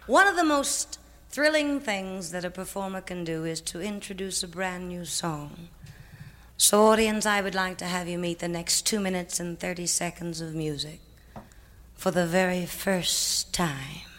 One of the most thrilling things that a performer can do is to introduce a brand new song. So, audience, I would like to have you meet the next 2 minutes and 30 seconds of music for the very first time.